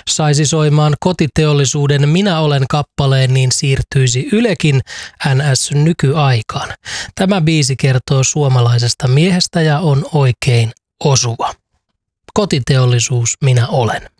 saisi soimaan Kotiteollisuuden Minä olen kappaleen, niin siirtyisi Ylekin NS nykyaikaan. Tämä biisi kertoo suomalaisesta miehestä ja on oikein osuva. Kotiteollisuus Minä olen.